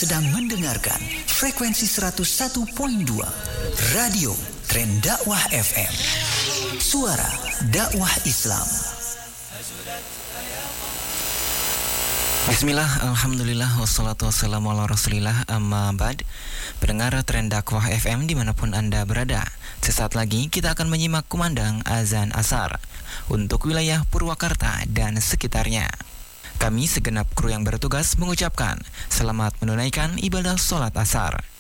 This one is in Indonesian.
sedang mendengarkan frekuensi 101.2 Radio Tren Dakwah FM. Suara dakwah Islam. Bismillah, alhamdulillah, wassalatu wassalamu ala rasulillah, amma ba'd. Pendengar Tren Dakwah FM dimanapun Anda berada, sesaat lagi kita akan menyimak kumandang azan asar untuk wilayah Purwakarta dan sekitarnya. Kami segenap kru yang bertugas mengucapkan selamat menunaikan ibadah sholat asar.